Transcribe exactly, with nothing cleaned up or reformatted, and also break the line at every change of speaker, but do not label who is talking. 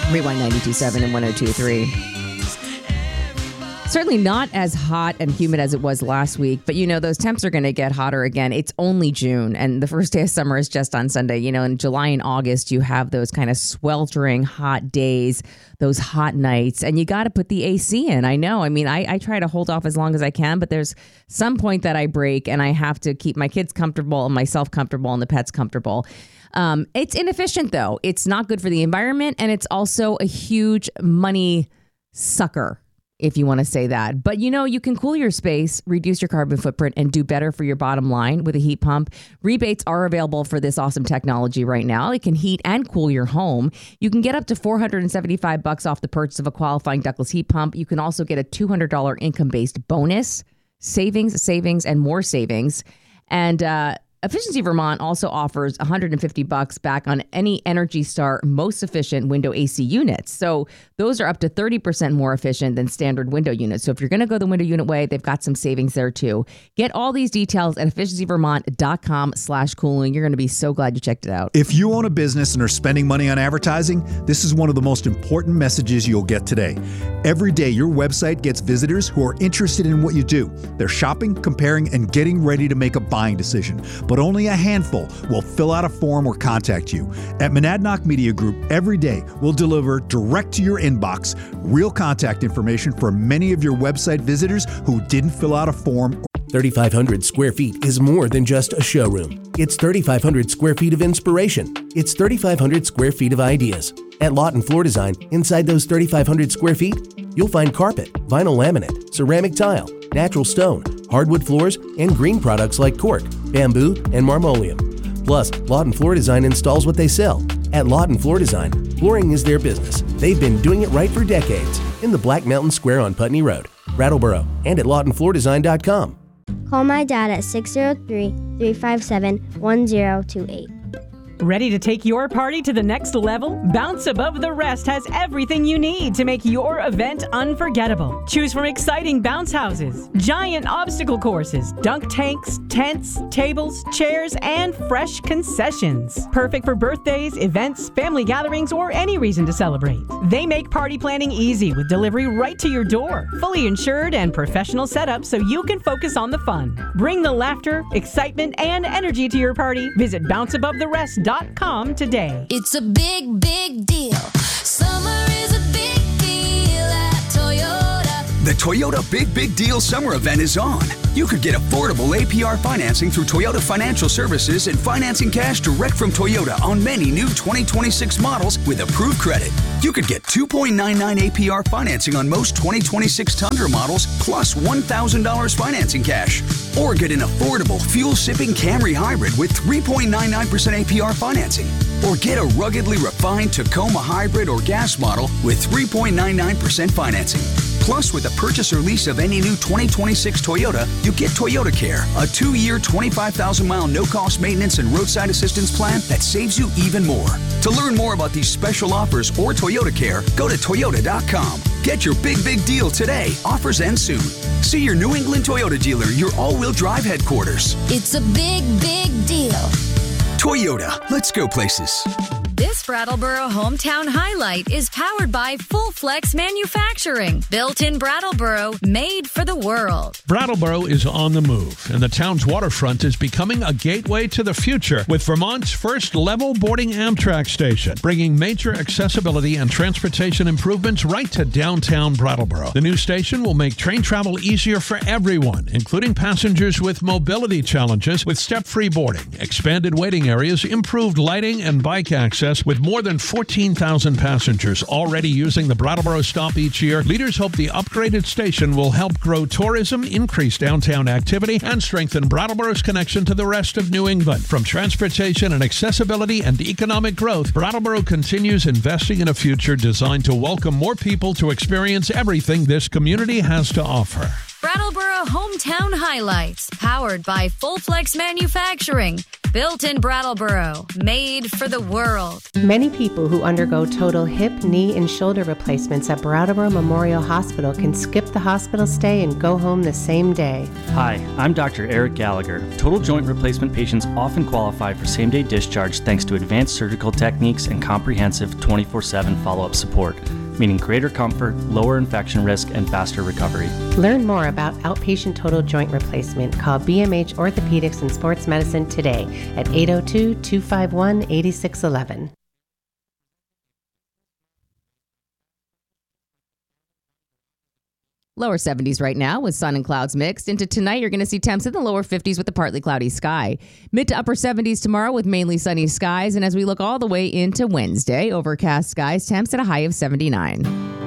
Rewind ninety-two point seven and one oh two point three. Certainly not as hot and humid as it was last week, but you know, those temps are going to get hotter again. It's only June and the first day of summer is just on Sunday. You know, in July and August, you have those kind of sweltering hot days, those hot nights, and you got to put the A C in. I know. I mean, I, I try to hold off as long as I can, but there's some point that I break and I have to keep my kids comfortable and myself comfortable and the pets comfortable. Um, it's inefficient, though. It's not good for the environment, and it's also a huge money sucker, if you want to say that. But, you know, you can cool your space, reduce your carbon footprint, and do better for your bottom line with a heat pump. Rebates are available for this awesome technology right now. It can heat and cool your home. You can get up to four hundred seventy-five bucks off the purchase of a qualifying ductless heat pump. You can also get a two hundred dollars income-based bonus, savings, savings, and more savings. And, uh, Efficiency Vermont also offers one hundred fifty bucks back on any Energy Star most efficient window A C units. So those are up to thirty percent more efficient than standard window units. So if you're going to go the window unit way, they've got some savings there too. Get all these details at efficiencyvermont.com slash cooling. You're going to be so glad you checked it out.
If you own a business and are spending money on advertising, this is one of the most important messages you'll get today. Every day, your website gets visitors who are interested in what you do. They're shopping, comparing, and getting ready to make a buying decision. But only a handful will fill out a form or contact you. At Monadnock Media Group, every day we'll deliver direct to your inbox real contact information for many of your website visitors who didn't fill out a form.
thirty-five hundred square feet is more than just a showroom. It's thirty-five hundred square feet of inspiration. It's thirty-five hundred square feet of ideas. At Lawton Floor Design, inside those thirty-five hundred square feet, you'll find carpet, vinyl laminate, ceramic tile, natural stone, hardwood floors, and green products like cork, bamboo, and marmoleum. Plus, Lawton Floor Design installs what they sell. At Lawton Floor Design, flooring is their business. They've been doing it right for decades in the Black Mountain Square on Putney Road, Brattleboro, and at lawton floor design dot com.
Call my dad at six oh three, three five seven, one oh two eight.
Ready to take your party to the next level? Bounce Above the Rest has everything you need to make your event unforgettable. Choose from exciting bounce houses, giant obstacle courses, dunk tanks, tents, tables, chairs, and fresh concessions. Perfect for birthdays, events, family gatherings, or any reason to celebrate. They make party planning easy with delivery right to your door. Fully insured and professional setup so you can focus on the fun. Bring the laughter, excitement, and energy to your party. Visit bounce above the rest dot com today.
It's a big, big deal. Summer is a big deal at Toyota.
The Toyota Big Big Deal Summer Event is on. You could get affordable A P R financing through Toyota Financial Services and financing cash direct from Toyota on many new twenty twenty-six models with approved credit. You could get two point nine nine A P R financing on most twenty twenty-six Tundra models plus one thousand dollars financing cash. Or get an affordable fuel-sipping Camry Hybrid with three point nine nine percent A P R financing. Or get a ruggedly refined Tacoma Hybrid or gas model with three point nine nine percent financing. Plus, with the purchase or lease of any new twenty twenty-six Toyota, you get Toyota Care, a two-year, twenty-five thousand mile no-cost maintenance and roadside assistance plan that saves you even more. To learn more about these special offers or Toyota Care, go to toyota dot com. Get your big, big deal today. Offers end soon. See your New England Toyota dealer, your all-wheel drive headquarters.
It's a big, big deal.
Toyota, let's go places.
This Brattleboro Hometown Highlight is powered by Full Flex Manufacturing. Built in Brattleboro, made for the world.
Brattleboro is on the move, and the town's waterfront is becoming a gateway to the future with Vermont's first level boarding Amtrak station, bringing major accessibility and transportation improvements right to downtown Brattleboro. The new station will make train travel easier for everyone, including passengers with mobility challenges, with step-free boarding, expanded waiting areas, improved lighting, and bike access. With more than fourteen thousand passengers already using the Brattleboro stop each year, leaders hope the upgraded station will help grow tourism, increase downtown activity, and strengthen Brattleboro's connection to the rest of New England. From transportation and accessibility and economic growth, Brattleboro continues investing in a future designed to welcome more people to experience everything this community has to offer.
Brattleboro Hometown Highlights, powered by Full Flex Manufacturing. Built-in Brattleboro, made for the world.
Many people who undergo total hip, knee, and shoulder replacements at Brattleboro Memorial Hospital can skip the hospital stay and go home the same day.
Hi, I'm Doctor Eric Gallagher. Total joint replacement patients often qualify for same-day discharge thanks to advanced surgical techniques and comprehensive twenty-four seven follow-up support, meaning greater comfort, lower infection risk, and faster recovery.
Learn more about outpatient total joint replacement. Call B M H Orthopedics and Sports Medicine today at eight oh two, two five one, eight six one one.
Lower seventies right now with sun and clouds mixed. Into tonight, you're going to see temps in the lower fifties with a partly cloudy sky. Mid to upper seventies tomorrow with mainly sunny skies. And as we look all the way into Wednesday, overcast skies, temps at a high of seventy-nine.